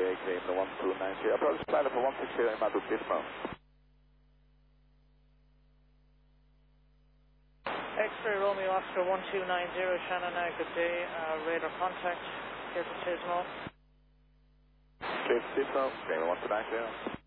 day, claim the 1290. Approach pilot for 160 in Madu, Gizmo. X-ray Romeo Oscar 1290, Shannon, good day, radar contact, here for Tismo. Okay, Gizmo, claim the 1290.